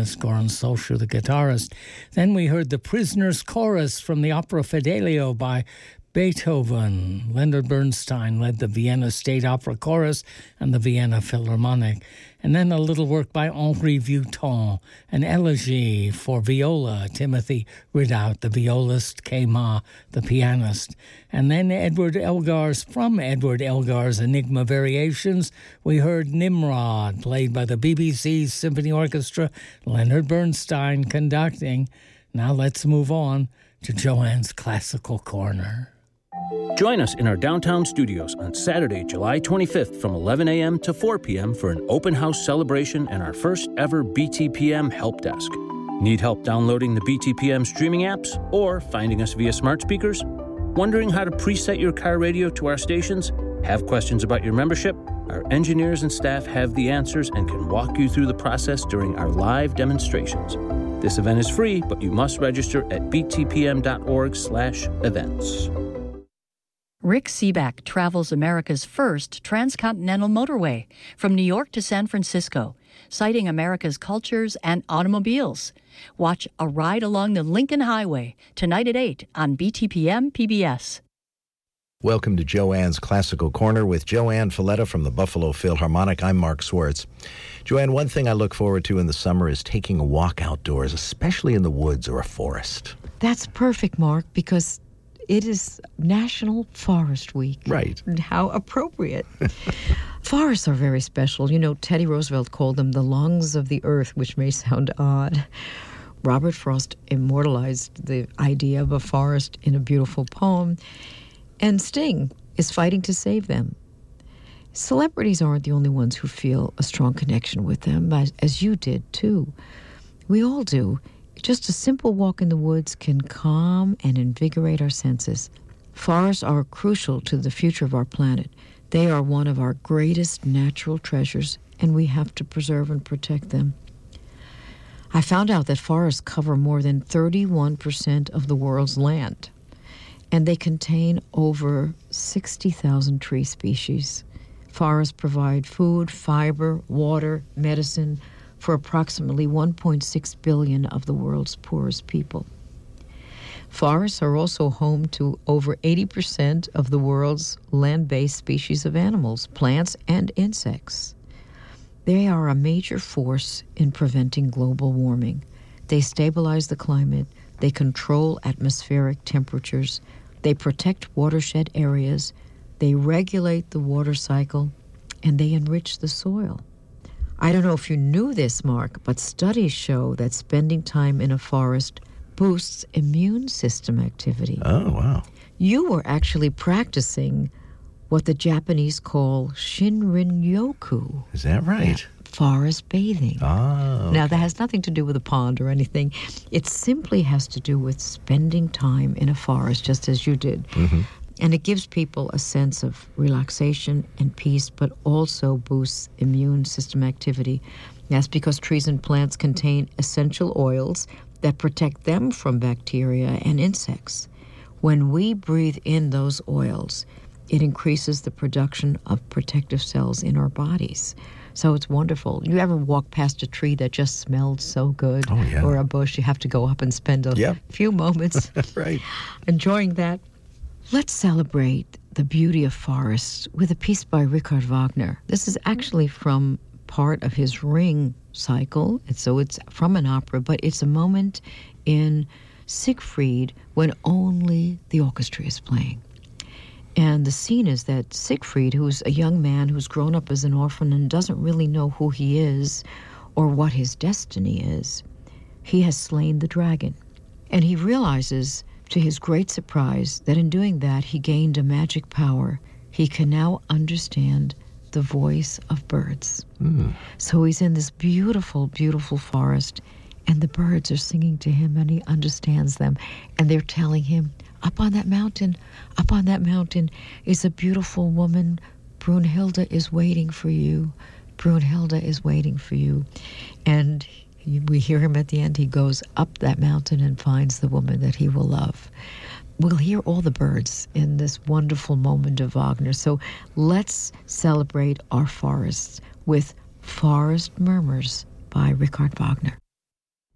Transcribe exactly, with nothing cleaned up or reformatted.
pianist Goran Solskjaer, the guitarist. Then we heard the Prisoner's Chorus from the opera Fidelio by Beethoven. Leonard Bernstein led the Vienna State Opera Chorus and the Vienna Philharmonic. And then a little work by Henri Vuitton, an elegy for viola, Timothy Ridout, the violist, Kema, the pianist. And then Edward Elgar's, from Edward Elgar's Enigma Variations, we heard Nimrod, played by the B B C's Symphony Orchestra, Leonard Bernstein conducting. Now let's move on to Joanne's Classical Corner. Join us in our downtown studios on Saturday, July twenty-fifth from eleven a.m. to four p.m. for an open house celebration and our first ever B T P M help desk. Need help downloading the B T P M streaming apps or finding us via smart speakers? Wondering how to preset your car radio to our stations? Have questions about your membership? Our engineers and staff have the answers and can walk you through the process during our live demonstrations. This event is free, but you must register at b t p m dot org slash events. Rick Seaback travels America's first transcontinental motorway from New York to San Francisco, citing America's cultures and automobiles. Watch A Ride Along the Lincoln Highway tonight at eight on B T P M P B S. Welcome to Joanne's Classical Corner with Joanne Falletta from the Buffalo Philharmonic. I'm Mark Swartz. Joanne, one thing I look forward to in the summer is taking a walk outdoors, especially in the woods or a forest. That's perfect, Mark, because it is National Forest Week. Right. And how appropriate. Forests are very special. You know, Teddy Roosevelt called them the lungs of the earth, which may sound odd. Robert Frost immortalized the idea of a forest in a beautiful poem. And Sting is fighting to save them. Celebrities aren't the only ones who feel a strong connection with them, as, as you did, too. We all do. Just a simple walk in the woods can calm and invigorate our senses. Forests are crucial to the future of our planet. They are one of our greatest natural treasures, and we have to preserve and protect them. I found out that forests cover more than thirty-one percent of the world's land, and they contain over sixty thousand tree species. Forests provide food, fiber, water, medicine, for approximately one point six billion of the world's poorest people. Forests are also home to over eighty percent of the world's land-based species of animals, plants, and insects. They are a major force in preventing global warming. They stabilize the climate, they control atmospheric temperatures, they protect watershed areas, they regulate the water cycle, and they enrich the soil. I don't know if you knew this, Mark, but studies show that spending time in a forest boosts immune system activity. Oh, wow. You were actually practicing what the Japanese call Shinrin-yoku. Is that right? Forest bathing. Oh, okay. Now, that has nothing to do with a pond or anything. It simply has to do with spending time in a forest, just as you did. Mm-hmm. And it gives people a sense of relaxation and peace, but also boosts immune system activity. That's because trees and plants contain essential oils that protect them from bacteria and insects. When we breathe in those oils, it increases the production of protective cells in our bodies. So it's wonderful. You ever walk past a tree that just smelled so good? Oh, yeah. Or a bush, you have to go up and spend a Yep. few moments Right. enjoying that. Let's celebrate the beauty of forests with a piece by Richard Wagner. This is actually from part of his Ring cycle, and so it's from an opera, but it's a moment in Siegfried when only the orchestra is playing. And the scene is that Siegfried, who's a young man who's grown up as an orphan and doesn't really know who he is or what his destiny is, he has slain the dragon. And he realizes, to his great surprise, that in doing that, he gained a magic power. He can now understand the voice of birds. Mm. So he's in this beautiful, beautiful forest, and the birds are singing to him, and he understands them. And they're telling him, up on that mountain, up on that mountain is a beautiful woman. Brunhilde is waiting for you. Brunhilde is waiting for you. And we hear him at the end. He goes up that mountain and finds the woman that he will love. We'll hear all the birds in this wonderful moment of Wagner. So let's celebrate our forests with Forest Murmurs by Richard Wagner.